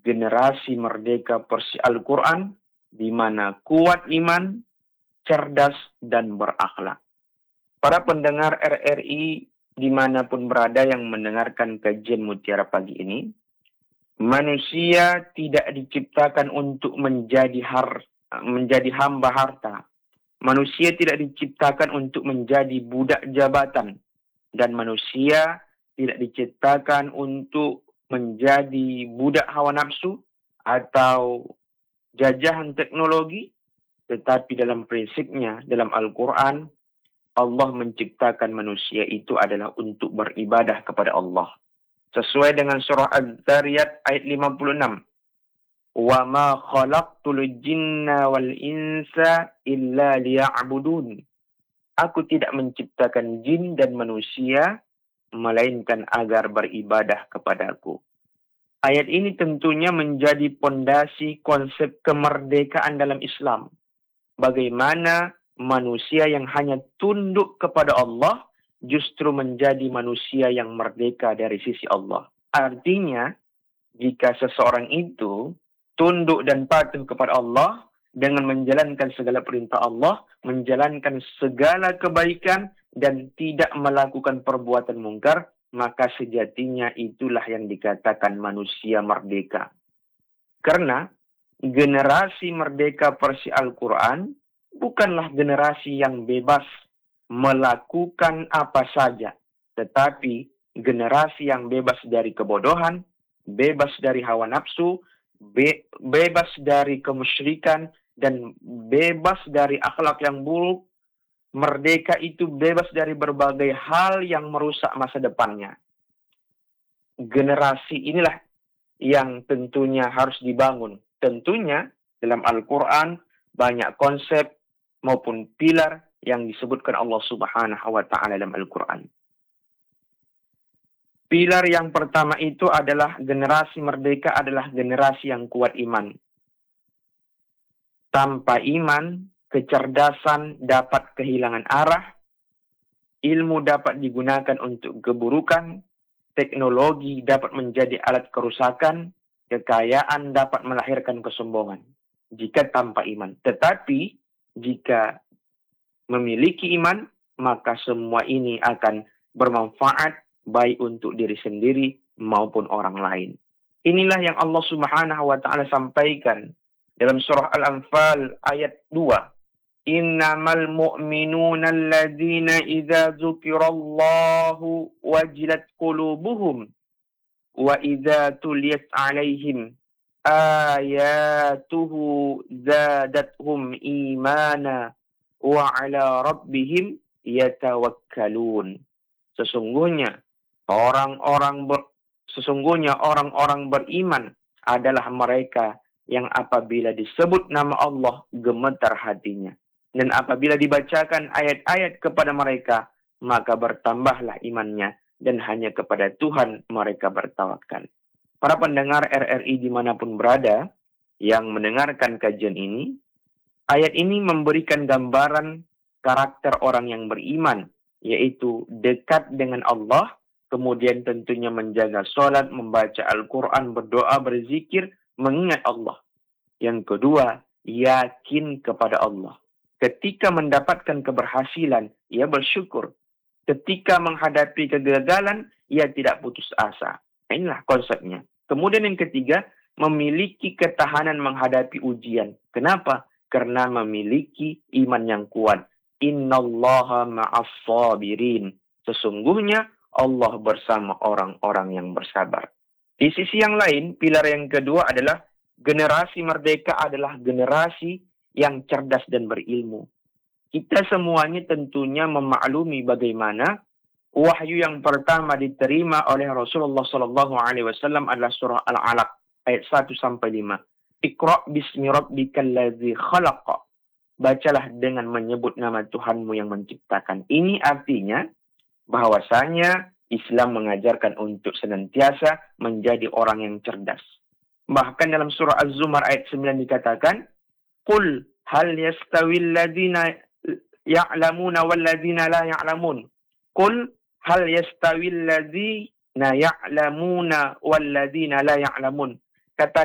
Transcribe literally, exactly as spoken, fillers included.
generasi merdeka versi Al-Quran, di mana kuat iman, cerdas, dan berakhlak. Para pendengar R R I dimanapun berada yang mendengarkan kajian Mutiara pagi ini, manusia tidak diciptakan untuk menjadi har, menjadi hamba harta. Manusia tidak diciptakan untuk menjadi budak jabatan. Dan manusia tidak diciptakan untuk menjadi budak hawa nafsu atau jajahan teknologi. Tetapi dalam prinsipnya, dalam Al-Quran, Allah menciptakan manusia itu adalah untuk beribadah kepada Allah. Sesuai dengan surah Az-Zariyat ayat lima puluh enam. Wa ma khalaqtul jinna wal insa illa liya'budun. Aku tidak menciptakan jin dan manusia, melainkan agar beribadah kepadaku. Ayat ini tentunya menjadi pondasi konsep kemerdekaan dalam Islam. Bagaimana manusia yang hanya tunduk kepada Allah justru menjadi manusia yang merdeka dari sisi Allah. Artinya, jika seseorang itu tunduk dan patuh kepada Allah dengan menjalankan segala perintah Allah, menjalankan segala kebaikan, dan tidak melakukan perbuatan mungkar, maka sejatinya itulah yang dikatakan manusia merdeka. Karena generasi merdeka versi Al-Quran bukanlah generasi yang bebas melakukan apa saja, tetapi generasi yang bebas dari kebodohan, bebas dari hawa nafsu, be bebas dari kemusyrikan, dan bebas dari akhlak yang buruk. Merdeka itu bebas dari berbagai hal yang merusak masa depannya. Generasi inilah yang tentunya harus dibangun. Tentunya dalam Al-Quran banyak konsep maupun pilar yang disebutkan Allah Subhanahu wa Ta'ala dalam Al-Quran. Pilar yang pertama itu adalah generasi merdeka adalah generasi yang kuat iman. Tanpa iman, kecerdasan dapat kehilangan arah, ilmu dapat digunakan untuk keburukan, teknologi dapat menjadi alat kerusakan, kekayaan dapat melahirkan kesombongan jika tanpa iman. Tetapi jika memiliki iman, maka semua ini akan bermanfaat baik untuk diri sendiri maupun orang lain. Inilah yang Allah Subhanahu wa Ta'ala sampaikan dalam surah Al-Anfal ayat dua. Innamal mu'minuna alladzina idza dzukirallahu wajilat qulubuhum wa idza tuliyat alaihim ayatuhu zadathum imana wa ala rabbihim yatawakkalun. Sesungguhnya orang-orang ber, sesungguhnya orang-orang beriman adalah mereka yang apabila disebut nama Allah gemetar hatinya, dan apabila dibacakan ayat-ayat kepada mereka maka bertambahlah imannya, dan hanya kepada Tuhan mereka bertawakal. Para pendengar R R I dimanapun berada yang mendengarkan kajian ini, ayat ini memberikan gambaran karakter orang yang beriman, yaitu dekat dengan Allah, kemudian tentunya menjaga sholat, membaca Al-Quran, berdoa, berzikir, mengingat Allah. Yang kedua, yakin kepada Allah. Ketika mendapatkan keberhasilan, ia bersyukur. Ketika menghadapi kegagalan, ia tidak putus asa. Inilah konsepnya. Kemudian yang ketiga, memiliki ketahanan menghadapi ujian. Kenapa? Karena memiliki iman yang kuat. Innallaha ma'as sabirin. Sesungguhnya Allah bersama orang-orang yang bersabar. Di sisi yang lain, pilar yang kedua adalah generasi merdeka adalah generasi yang cerdas dan berilmu. Kita semuanya tentunya memaklumi bagaimana wahyu yang pertama diterima oleh Rasulullah Shallallahu Alaihi Wasallam adalah surah Al-Alaq ayat satu sampai lima. Iqra' bismi rabbikal ladzi khalaq. Bacalah dengan menyebut nama Tuhanmu yang menciptakan. Ini artinya bahwasanya Islam mengajarkan untuk senantiasa menjadi orang yang cerdas. Bahkan dalam surah Az-Zumar ayat sembilan dikatakan, Qul hal yastawil ladina ya'lamuna wal ladina la ya'lamun. Qul hal yastawil ladina ya'lamuna wal ladina la ya'lamun. Kata